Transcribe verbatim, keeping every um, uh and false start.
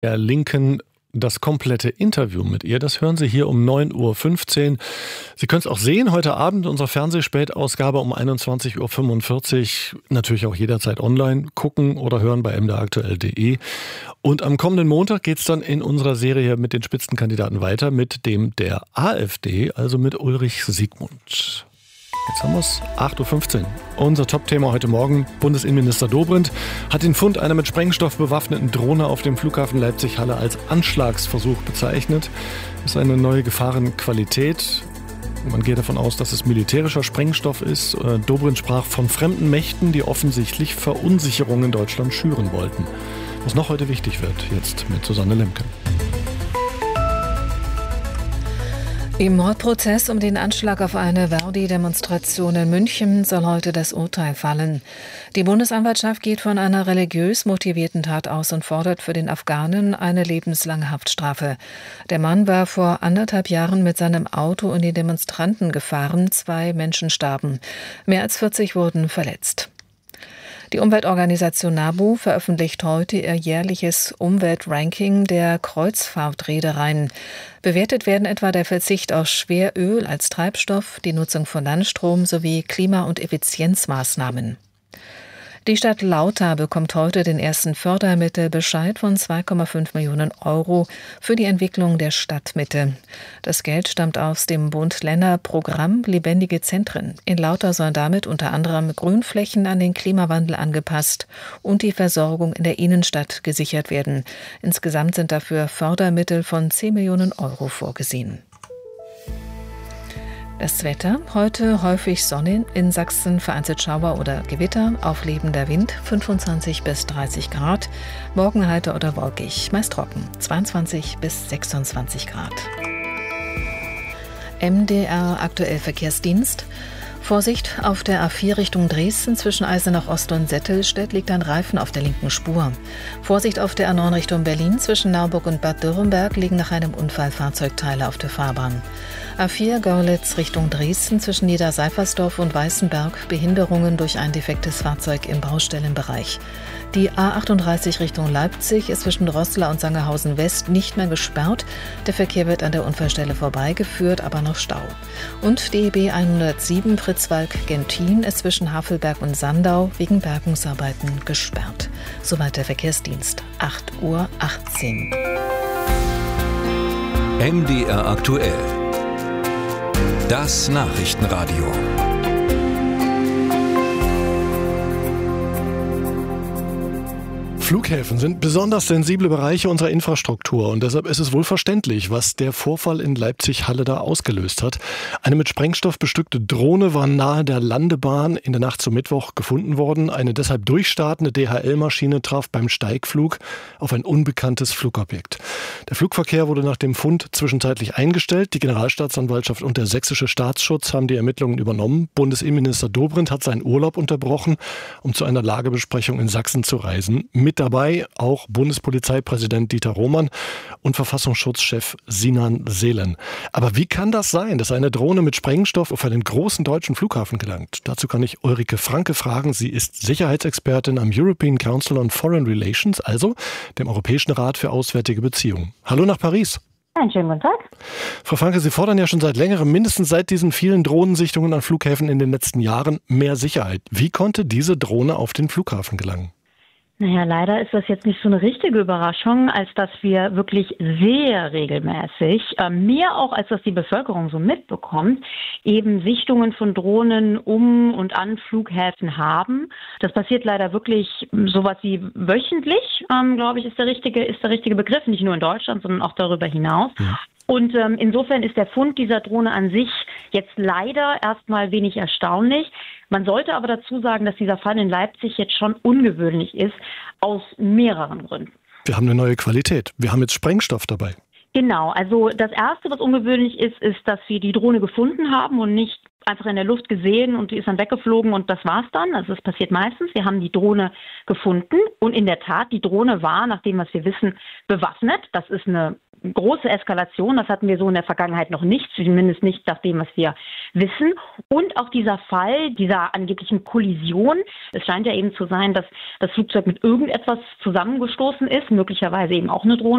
Der Linken. Das komplette Interview mit ihr, das hören Sie hier um neun Uhr fünfzehn. Sie können es auch sehen, heute Abend in unserer Fernsehspätausgabe um einundzwanzig Uhr fünfundvierzig. Natürlich auch jederzeit online gucken oder hören bei m d r aktuell punkt d e. Und am kommenden Montag geht es dann in unserer Serie mit den Spitzenkandidaten weiter, mit dem der AfD, also mit Ulrich Siegmund. Jetzt haben wir es, acht Uhr fünfzehn. Unser Top-Thema heute Morgen: Bundesinnenminister Dobrindt hat den Fund einer mit Sprengstoff bewaffneten Drohne auf dem Flughafen Leipzig-Halle als Anschlagsversuch bezeichnet. Das ist eine neue Gefahrenqualität. Man geht davon aus, dass es militärischer Sprengstoff ist. Dobrindt sprach von fremden Mächten, die offensichtlich Verunsicherung in Deutschland schüren wollten. Was noch heute wichtig wird, jetzt mit Susanne Lemke. Im Mordprozess um den Anschlag auf eine Verdi-Demonstration in München soll heute das Urteil fallen. Die Bundesanwaltschaft geht von einer religiös motivierten Tat aus und fordert für den Afghanen eine lebenslange Haftstrafe. Der Mann war vor anderthalb Jahren mit seinem Auto in die Demonstranten gefahren. Zwei Menschen starben. Mehr als vierzig wurden verletzt. Die Umweltorganisation NABU veröffentlicht heute ihr jährliches Umweltranking der Kreuzfahrtreedereien. Bewertet werden etwa der Verzicht auf Schweröl als Treibstoff, die Nutzung von Landstrom sowie Klima- und Effizienzmaßnahmen. Die Stadt Lauter bekommt heute den ersten Fördermittelbescheid von zwei Komma fünf Millionen Euro für die Entwicklung der Stadtmitte. Das Geld stammt aus dem Bund-Länder-Programm Lebendige Zentren. In Lauter sollen damit unter anderem Grünflächen an den Klimawandel angepasst und die Versorgung in der Innenstadt gesichert werden. Insgesamt sind dafür Fördermittel von zehn Millionen Euro vorgesehen. Das Wetter: heute häufig Sonne, in Sachsen vereinzelt Schauer oder Gewitter, auflebender Wind, fünfundzwanzig bis dreißig Grad. Morgen heiter oder wolkig, meist trocken, zweiundzwanzig bis sechsundzwanzig Grad. M D R aktuell Verkehrsdienst. Vorsicht, auf der A vier Richtung Dresden zwischen Eisenach Ost und Settelstedt liegt ein Reifen auf der linken Spur. Vorsicht auf der A neun Richtung Berlin zwischen Naumburg und Bad Dürrenberg liegen nach einem Unfall Fahrzeugteile auf der Fahrbahn. A vier Görlitz Richtung Dresden zwischen Niederseifersdorf und Weißenberg Behinderungen durch ein defektes Fahrzeug im Baustellenbereich. Die A achtunddreißig Richtung Leipzig ist zwischen Roßla und Sangerhausen West nicht mehr gesperrt. Der Verkehr wird an der Unfallstelle vorbeigeführt, aber noch Stau. Und die B hundertsieben Pritzwalk-Gentin ist zwischen Havelberg und Sandau wegen Bergungsarbeiten gesperrt. Soweit der Verkehrsdienst. acht Uhr achtzehn. M D R aktuell. Das Nachrichtenradio. Flughäfen sind besonders sensible Bereiche unserer Infrastruktur und deshalb ist es wohl verständlich, was der Vorfall in Leipzig-Halle da ausgelöst hat. Eine mit Sprengstoff bestückte Drohne war nahe der Landebahn in der Nacht zum Mittwoch gefunden worden. Eine deshalb durchstartende D H L-Maschine traf beim Steigflug auf ein unbekanntes Flugobjekt. Der Flugverkehr wurde nach dem Fund zwischenzeitlich eingestellt. Die Generalstaatsanwaltschaft und der sächsische Staatsschutz haben die Ermittlungen übernommen. Bundesinnenminister Dobrindt hat seinen Urlaub unterbrochen, um zu einer Lagebesprechung in Sachsen zu reisen. Mit dabei auch Bundespolizeipräsident Dieter Roman und Verfassungsschutzchef Sinan Selen. Aber wie kann das sein, dass eine Drohne mit Sprengstoff auf einen großen deutschen Flughafen gelangt? Dazu kann ich Ulrike Franke fragen. Sie ist Sicherheitsexpertin am European Council on Foreign Relations, also dem Europäischen Rat für Auswärtige Beziehungen. Hallo nach Paris. Einen schönen guten Tag. Frau Franke, Sie fordern ja schon seit längerem, mindestens seit diesen vielen Drohnensichtungen an Flughäfen in den letzten Jahren, mehr Sicherheit. Wie konnte diese Drohne auf den Flughafen gelangen? Naja, leider ist das jetzt nicht so eine richtige Überraschung, als dass wir wirklich sehr regelmäßig, äh, mehr auch als das die Bevölkerung so mitbekommt, eben Sichtungen von Drohnen um und an Flughäfen haben. Das passiert leider wirklich sowas wie wöchentlich, ähm, glaube ich, ist der richtige, ist der richtige Begriff, nicht nur in Deutschland, sondern auch darüber hinaus. Ja. Und ähm, insofern ist der Fund dieser Drohne an sich jetzt leider erstmal wenig erstaunlich. Man sollte aber dazu sagen, dass dieser Fall in Leipzig jetzt schon ungewöhnlich ist, aus mehreren Gründen. Wir haben eine neue Qualität. Wir haben jetzt Sprengstoff dabei. Genau, also das Erste, was ungewöhnlich ist, ist, dass wir die Drohne gefunden haben und nicht einfach in der Luft gesehen und die ist dann weggeflogen und das war's dann. Also das passiert meistens. Wir haben die Drohne gefunden und in der Tat, die Drohne war, nach dem, was wir wissen, bewaffnet. Das ist eine große Eskalation, das hatten wir so in der Vergangenheit noch nicht, zumindest nicht nach dem, was wir wissen. Und auch dieser Fall dieser angeblichen Kollision. Es scheint ja eben zu sein, dass das Flugzeug mit irgendetwas zusammengestoßen ist, möglicherweise eben auch eine Drohne.